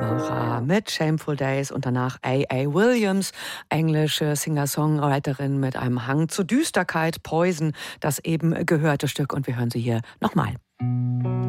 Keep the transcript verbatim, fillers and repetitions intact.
Maura mit Shameful Days und danach A A. Williams, englische Singer-Songwriterin mit einem Hang zur Düsterkeit, Poison, das eben gehörte Stück. Und wir hören sie hier nochmal.